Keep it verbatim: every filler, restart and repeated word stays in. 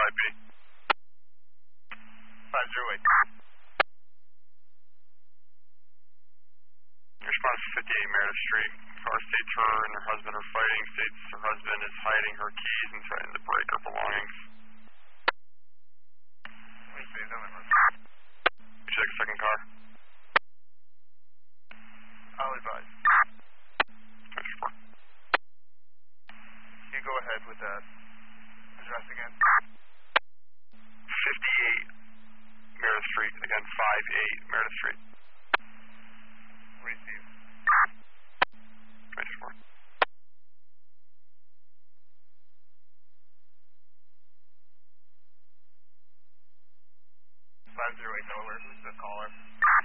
five B. five zero eight. Response fifty-eight Meredith Street. Car states her and her husband are fighting. States her husband is hiding her keys and threatening to break her belongings. Please say that number. You check a second car. I'll advise. You go ahead with that address again. fifty-eight Meredith Street. Again, five eight Meredith Street. Receive. twenty-four. five zero eight Delaware, who's the caller?